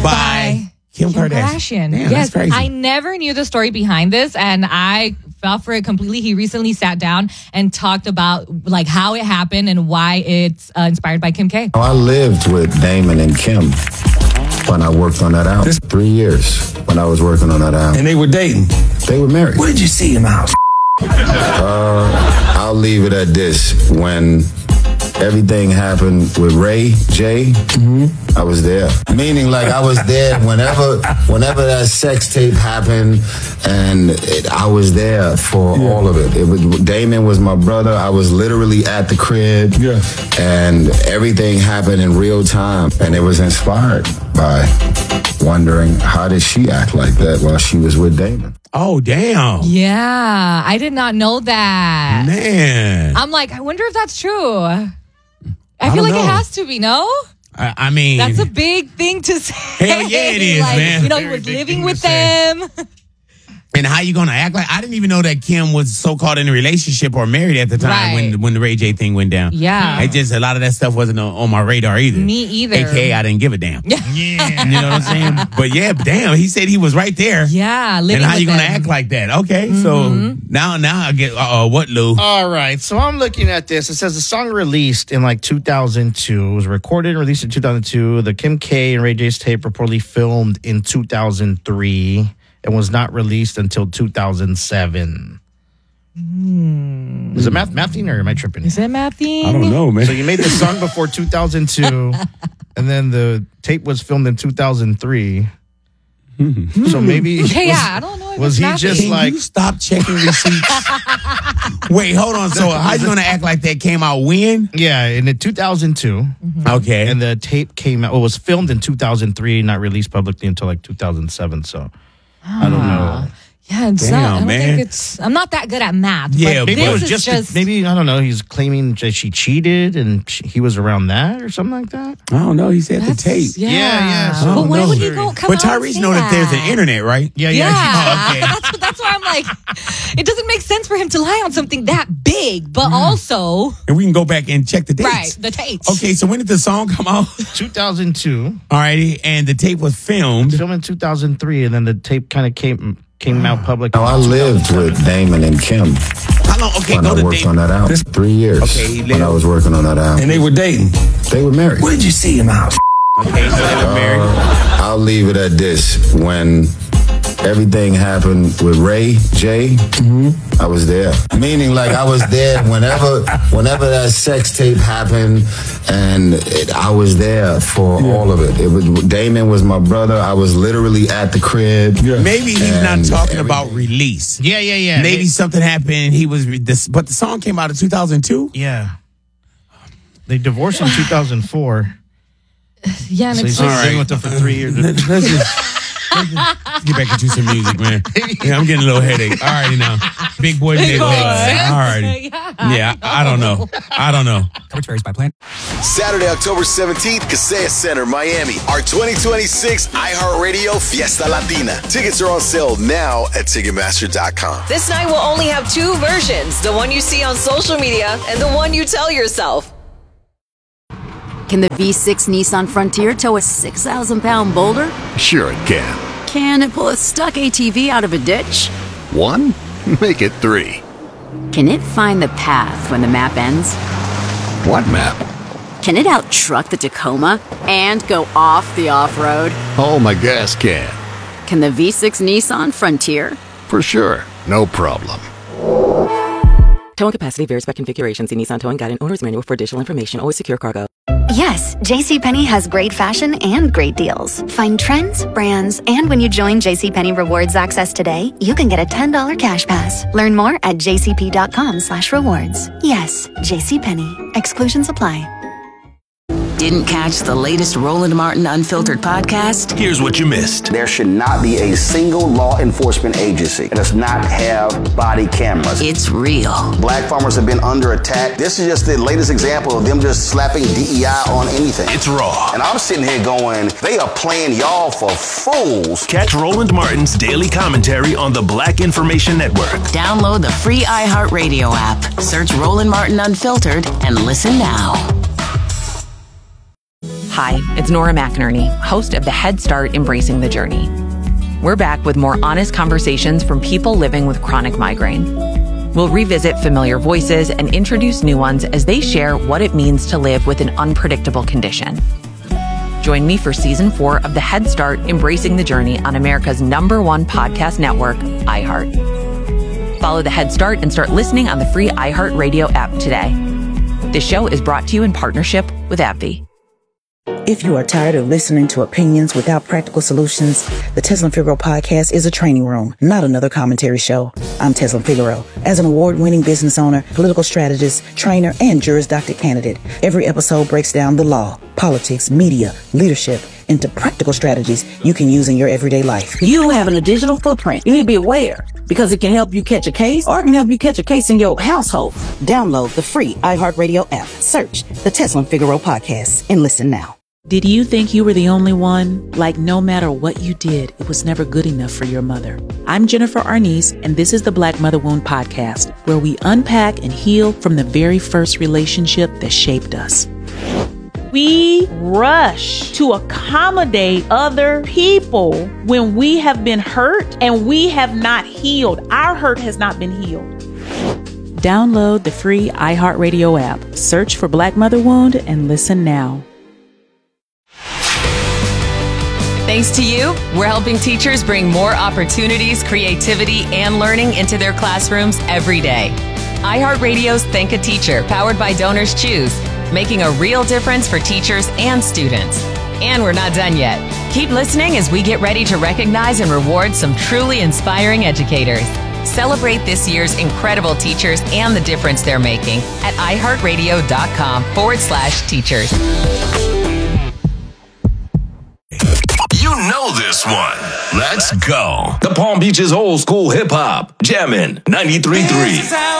by Kim Kardashian. Damn, yes, that's crazy. I never knew the story behind this, and I fell for it completely. He recently sat down and talked about like how it happened and why it's inspired by Kim K. I lived with Damon and Kim when I worked on that album. 3 years when I was working on that album. And they were dating. They were married. Where did you see him out? I'll leave it at this. When everything happened with Ray J, I was there. Meaning, like, I was there whenever that sex tape happened, and I was there for all of it. Damon was my brother. I was literally at the crib, and everything happened in real time, and it was inspired by wondering how did she act like that while she was with Damon. Oh, damn. Yeah, I did not know that. Man. I'm like, I wonder if that's true. I feel like it has to be, no? I mean, that's a big thing to say. Hell yeah, it is, like, man. You know, he was living with them. And how you gonna act like? I didn't even know that Kim was so-called in a relationship or married at the time when the Ray J thing went down. Yeah. It just, a lot of that stuff wasn't on my radar either. Me either. AKA, I didn't give a damn. Yeah. You know what I'm saying? But yeah, damn, he said he was right there. Yeah, living And how with you gonna them. act like that? Okay, so now I get, what, Lou? All right, so I'm looking at this. It says the song released in like 2002. It was recorded and released in 2002. The Kim K and Ray J's tape reportedly filmed in 2003 and was not released until 2007. Is it mathing or am I tripping? Is it mathing? I don't know, man. So you made the song before 2002, and then the tape was filmed in 2003. So maybe Okay, I don't know. If was it's he mathing. just Can like you stop checking receipts? Wait, hold on. So how you gonna act like that came out when? in 2002, Okay. and the tape came out. Well, it was filmed in 2003, not released publicly until like 2007. So I don't know. Yeah, it's Damn, not. I don't man. think it's. I'm not that good at math. Yeah, but Maybe this it was is just maybe I don't know. He's claiming that she cheated and he was around that or something like that. I don't know. He said the tape. Yeah. Yeah. So But why no. would he go? Come But out and Tyrese say know that there's an that? internet, right? Yeah. Yeah, Okay. that's why I'm like, it doesn't make sense for him to lie on something that big, but also And we can go back and check the dates. right the tapes. Okay, so when did the song come out? 2002. Alrighty, and the tape was filmed. Filmed in 2003, and then the tape kind of came out public. Now, I lived with Damon and Kim How long? Okay, when go I to worked date. on that album. 3 years Okay, he when I lived. was working on that album. And they were dating. They were married. Where did you see him out? Okay, so they were married. I'll leave it at this. When everything happened with Ray J, I was there. Meaning, like, I was there whenever that sex tape happened, and I was there for all of it. Damon was my brother. I was literally at the crib. Maybe he's not And talking about release. Yeah. Maybe something happened. He was but the song came out in 2002. Yeah. They divorced in 2004. Yeah, and So it's he's just, been with them for 3 years. Let's get back into some music, man. Yeah, I'm getting a little headache. All righty now. Big boy, big legs. All righty. Yeah, I don't know. Coverage varies by plan. Saturday, October 17th, Kaseya Center, Miami. Our 2026 iHeartRadio Fiesta Latina. Tickets are on sale now at Ticketmaster.com. This night will only have two versions, the one you see on social media and the one you tell yourself. Can the V6 Nissan Frontier tow a 6,000-pound boulder? Sure it can. Can it pull a stuck ATV out of a ditch? 1? Make it 3. Can it find the path when the map ends? What map? Can it out-truck the Tacoma and go off the off-road? Oh, my gas can. Can the V6 Nissan Frontier? For sure. No problem. Towing capacity varies by configuration. See Nissan Towing Guide and Owner's Manual for additional information. Always secure cargo. Yes, JCPenney has great fashion and great deals. Find trends, brands, and when you join JCPenney Rewards Access today, you can get a $10 cash pass. Learn more at jcp.com/rewards. Yes, JCPenney. Exclusions apply. Didn't catch the latest Roland Martin Unfiltered podcast? Here's what you missed. There should not be a single law enforcement agency that does not have body cameras. It's real. Black farmers have been under attack. This is just the latest example of them just slapping DEI on anything. It's raw. And I'm sitting here going, they are playing y'all for fools. Catch Roland Martin's daily commentary on the Black Information Network. Download the free iHeartRadio app. Search Roland Martin Unfiltered and listen now. Hi, it's Nora McInerney, host of the Head Start Embracing the Journey. We're back with more honest conversations from people living with chronic migraine. We'll revisit familiar voices and introduce new ones as they share what it means to live with an unpredictable condition. Join me for Season 4 of the Head Start Embracing the Journey on America's #1 podcast network, iHeart. Follow the Head Start and start listening on the free iHeartRadio app today. This show is brought to you in partnership with AbbVie. If you are tired of listening to opinions without practical solutions, the Teslin Figaro podcast is a training room, not another commentary show. I'm Teslin Figaro. As an award-winning business owner, political strategist, trainer, and Juris Doctor candidate, every episode breaks down the law, politics, media, leadership, into practical strategies you can use in your everyday life. You having a digital footprint. You need to be aware because it can help you catch a case or it can help you catch a case in your household. Download the free iHeartRadio app. Search the Teslin Figaro podcast and listen now. Did you think you were the only one? Like no matter what you did, it was never good enough for your mother. I'm Jennifer Arnice, and this is the Black Mother Wound Podcast, where we unpack and heal from the very first relationship that shaped us. We rush to accommodate other people when we have been hurt and we have not healed. Our hurt has not been healed. Download the free iHeartRadio app. Search for Black Mother Wound and listen now. Thanks to you, we're helping teachers bring more opportunities, creativity, and learning into their classrooms every day. iHeartRadio's Thank a Teacher, powered by Donors Choose, making a real difference for teachers and students. And we're not done yet. Keep listening as we get ready to recognize and reward some truly inspiring educators. Celebrate this year's incredible teachers and the difference they're making at iHeartRadio.com/teachers. You know this one. Let's go. The Palm Beaches old school hip hop. Jammin' 93.3.